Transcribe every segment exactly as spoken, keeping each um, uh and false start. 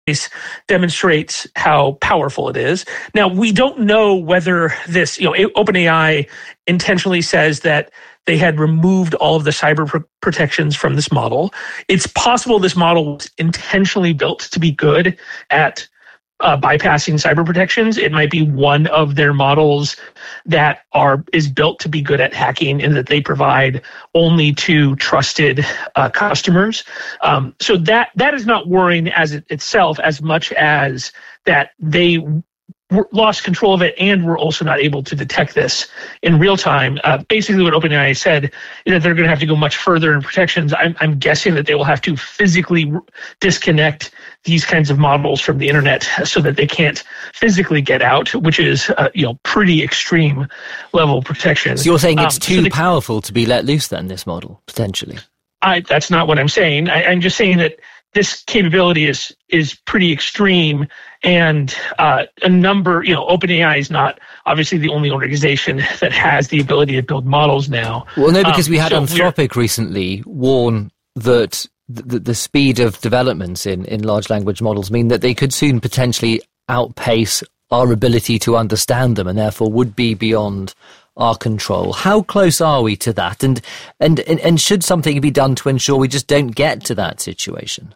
demonstrates how powerful it is. Now, we don't know whether this, you know, OpenAI intentionally says that they had removed all of the cyber pr- protections from this model. It's possible this model was intentionally built to be good at uh, bypassing cyber protections. It might be one of their models that are is built to be good at hacking and that they provide only to trusted uh, customers. Um, so that that is not worrying as it itself as much as that they w- lost control of it and were also not able to detect this in real time. Uh, basically, what OpenAI said is that they're going to have to go much further in protections. I'm, I'm guessing that they will have to physically r- disconnect these kinds of models from the internet so that they can't physically get out, which is uh, you know pretty extreme level of protection. So you're saying it's um, too so the, powerful to be let loose then, this model, potentially? I, that's not what I'm saying. I, I'm just saying that this capability is is pretty extreme, and uh, a number, you know, OpenAI is not obviously the only organization that has the ability to build models now. Well, no, because um, we had so Anthropic recently warn that the, the speed of developments in, in large language models mean that they could soon potentially outpace our ability to understand them and therefore would be beyond our control. How close are we to that? And, and, and, and should something be done to ensure we just don't get to that situation?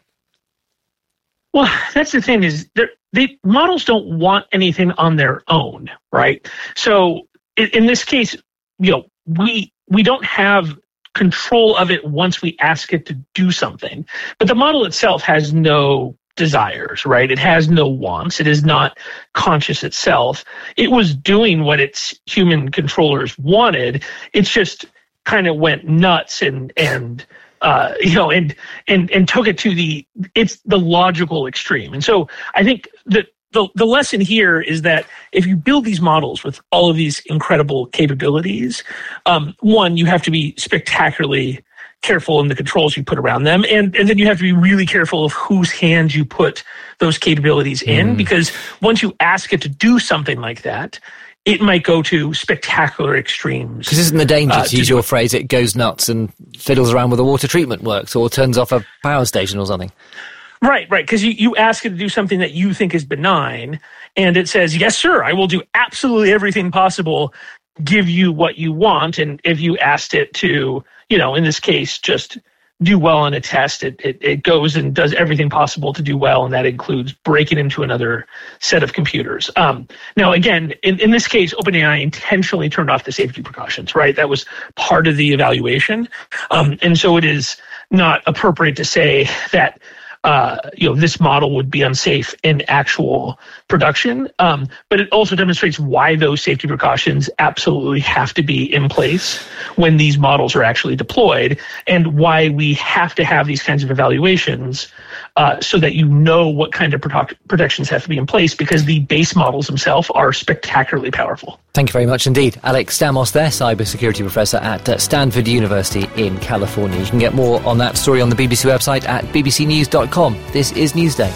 Well, that's the thing is the models don't want anything on their own, right? So in, in this case, you know, we we don't have control of it once we ask it to do something. But the model itself has no desires, right? It has no wants. It is not conscious itself. It was doing what its human controllers wanted. It's just kind of went nuts and and uh, you know and and and took it to the it's the logical extreme. And so I think that the the lesson here is that if you build these models with all of these incredible capabilities, um, one, you have to be spectacularly careful in the controls you put around them. And, and then you have to be really careful of whose hands you put those capabilities in, mm. because once you ask it to do something like that, it might go to spectacular extremes. Because isn't the danger, uh, to use your phrase, it goes nuts and fiddles around with the water treatment works or turns off a power station or something? Right, right. Because you, you ask it to do something that you think is benign, and it says, yes, sir, I will do absolutely everything possible, give you what you want. And if you asked it to, you know, in this case, just do well on a test, it, it it goes and does everything possible to do well, and that includes breaking into another set of computers. Um, now, again, in, in this case, OpenAI intentionally turned off the safety precautions, right? That was part of the evaluation. Um, and so it is not appropriate to say that Uh, you know, this model would be unsafe in actual production, um, but it also demonstrates why those safety precautions absolutely have to be in place when these models are actually deployed, and why we have to have these kinds of evaluations uh, so that you know what kind of prote- protections have to be in place, because the base models themselves are spectacularly powerful. Thank you very much indeed. Alex Stamos there, cybersecurity professor at uh, Stanford University in California. You can get more on that story on the B B C website at b b c news dot com. This is Newsday.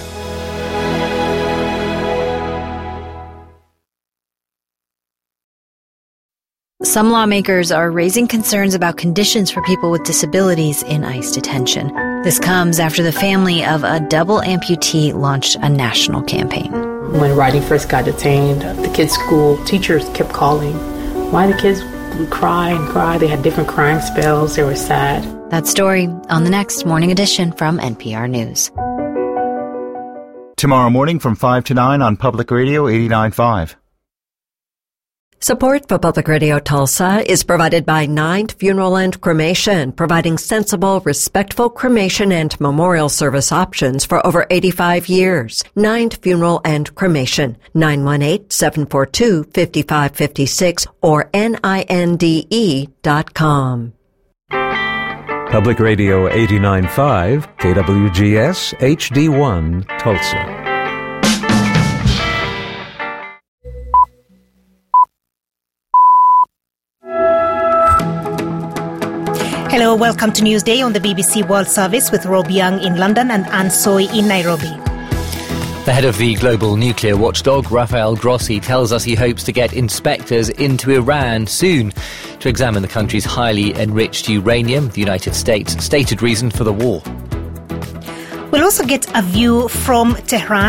Some lawmakers are raising concerns about conditions for people with disabilities in ICE detention. This comes after the family of a double amputee launched a national campaign. When Rodney first got detained, the kids' school teachers kept calling. Why the kids would cry and cry. They had different crying spells. They were sad. That story on the next Morning Edition from N P R News. Tomorrow morning from five to nine on Public Radio eighty-nine point five. Support for Public Radio Tulsa is provided by Ninth Funeral and Cremation, providing sensible, respectful cremation and memorial service options for over eighty-five years. Ninth Funeral and Cremation, nine one eight, seven four two, five five five six or N I N D E dot com. Public Radio eighty-nine point five, K W G S, H D one, Tulsa. Hello, welcome to Newsday on the B B C World Service with Rob Young in London and Anne Soy in Nairobi. The head of the global nuclear watchdog, Rafael Grossi, tells us he hopes to get inspectors into Iran soon to examine the country's highly enriched uranium, the United States' stated reason for the war. We'll also get a view from Tehran.